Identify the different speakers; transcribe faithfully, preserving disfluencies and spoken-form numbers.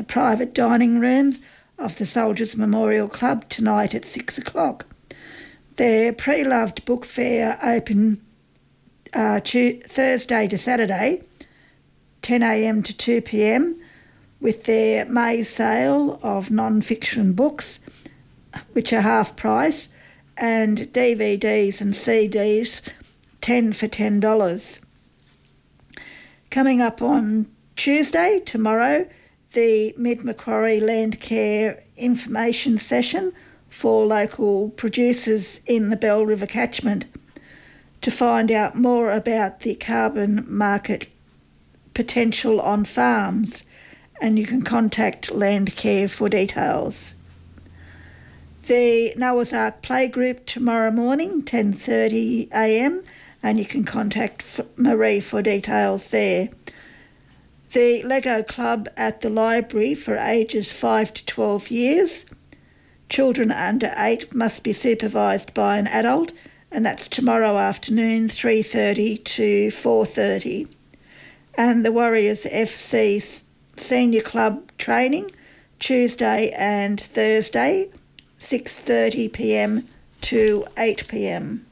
Speaker 1: private dining rooms of the Soldiers Memorial Club tonight at six o'clock. Their pre-loved book fair open uh, to Thursday to Saturday, ten a m to two p m, with their May sale of non-fiction books, which are half price, and D V Ds and C Ds, ten for ten dollars. Coming up on Tuesday, tomorrow, the Mid-Macquarie Landcare information session for local producers in the Bell River catchment to find out more about the carbon market potential on farms, and you can contact Landcare for details. The Noah's Ark Playgroup tomorrow morning, ten thirty a m, and you can contact Marie for details there. The Lego Club at the library for ages five to twelve years. Children under eight must be supervised by an adult, and that's tomorrow afternoon, three thirty to four thirty. And the Warriors F C Senior Club training, Tuesday and Thursday, six thirty p m to eight p m.